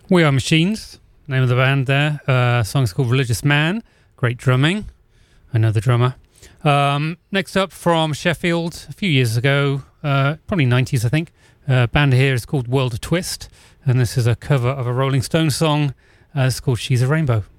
We Are Machines, name of the band there. Song's called Religious Man. Great drumming. I know the drummer. Next up from Sheffield, a few years ago, probably 90s, I think. Band here is called World of Twist, and this is a cover of a Rolling Stones song. It's called She's a Rainbow.